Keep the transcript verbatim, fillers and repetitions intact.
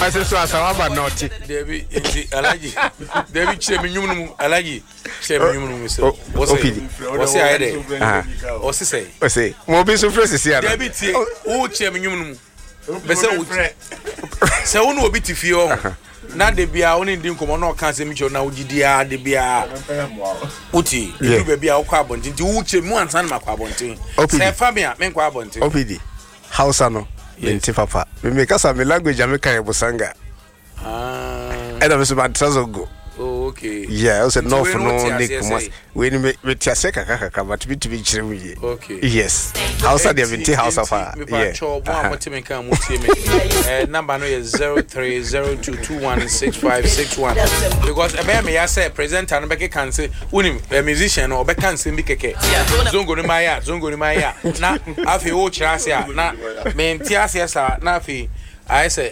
I said so as I have not. Debbie, Alagi, Debbie Cheminum, Alagi, Cheminum, so what's it? I had or say, or say, more be so fresh here. Debbie, oh, Cheminum, so one will be to feel. Now they be our only dim come on cancer me now G D R de be a Uti, you be our carbon into Uchi one son my carbon thing. Say Fabian, men carbon thing. O P D. House ano. Yenti papa. Me make us a language America Busanga. Ah. And I was about go. Oh, okay. Yeah, I was no for no Nick. When me me tia seka kaka but be to be chiri. Okay. Yes. House at the Vinti house of her. Yeah. What me come me. Number no is zero three zero two two one six five six one. Because a me I say presenter no be can say unim a musician or be can say be keke. Zongo ni maya, zongo ni maya. Na afi o chira se na me ntia se sa na afi I say